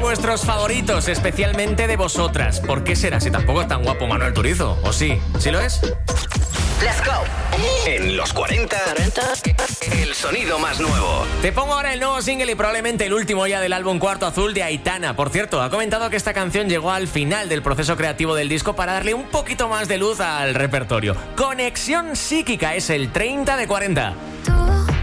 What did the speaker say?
vuestros favoritos, especialmente de vosotras. ¿Por qué será si tampoco es tan guapo Manuel Turizo? ¿O sí? ¿Sí lo es? Let's go. En los 40, el sonido más nuevo. Te pongo ahora el nuevo single y probablemente el último ya del álbum Cuarto Azul de Aitana. Por cierto, ha comentado que esta canción llegó al final del proceso creativo del disco para darle un poquito más de luz al repertorio. Conexión Psíquica es el 30 de 40.